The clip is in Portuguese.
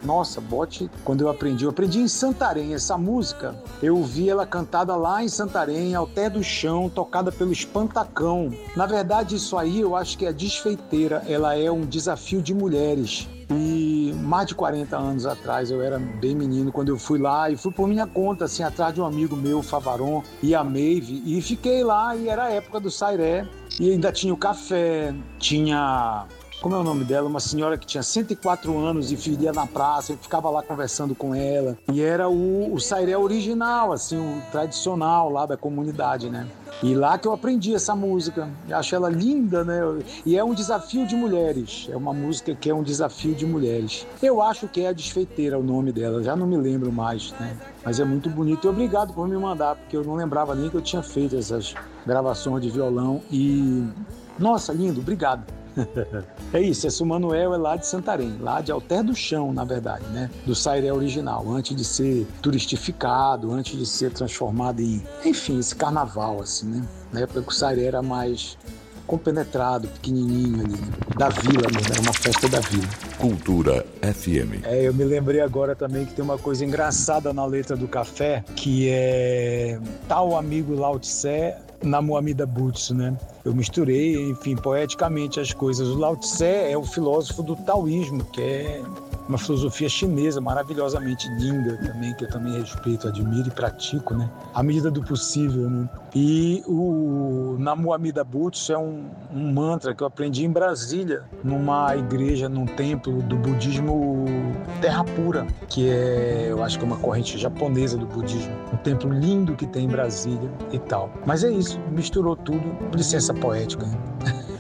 Nossa, bote, quando eu aprendi em Santarém. Essa música, eu ouvi ela cantada lá em Santarém, ao Té do Chão, tocada pelo Espantacão. Na verdade, isso aí eu acho que é a Desfeiteira, ela é um desafio de mulheres. E mais de 40 anos atrás, eu era bem menino, quando eu fui lá, e fui por minha conta, assim, atrás de um amigo meu, Favaron, e a Maeve, e fiquei lá, e era a época do Sairé, e ainda tinha o café, tinha... Como é o nome dela? Uma senhora que tinha 104 anos e vivia na praça, eu ficava lá conversando com ela. E era o sairé original, assim, o tradicional lá da comunidade, né? E lá que eu aprendi essa música. Eu acho ela linda, né? E é um desafio de mulheres. É uma música que é um desafio de mulheres. Eu acho que é a Desfeiteira o nome dela, já não me lembro mais, né? Mas é muito bonito. E obrigado por me mandar, porque eu não lembrava nem que eu tinha feito essas gravações de violão. E, nossa, lindo, obrigado. É isso, esse Manuel é lá de Santarém, lá de Alter do Chão, na verdade, né? Do sairé original, antes de ser turistificado, antes de ser transformado em, enfim, esse carnaval, assim, né? Na época que o sairé era mais compenetrado, pequenininho ali, né? Da vila mesmo, era uma festa da vila. Cultura FM. Eu me lembrei agora também que tem uma coisa engraçada na letra do Café, que é tal amigo Lao Tse na Moamida Butsu, né? Eu misturei, enfim, poeticamente as coisas. O Lao Tse é o filósofo do taoísmo, que é uma filosofia chinesa maravilhosamente linda também, que eu também respeito, admiro e pratico, né? À medida do possível, né? E o Namu Amida Butsu é um mantra que eu aprendi em Brasília, numa igreja, num templo do budismo Terra Pura, que eu acho que é uma corrente japonesa do budismo. Um templo lindo que tem em Brasília e tal. Mas é isso, misturou tudo, licença poética, né?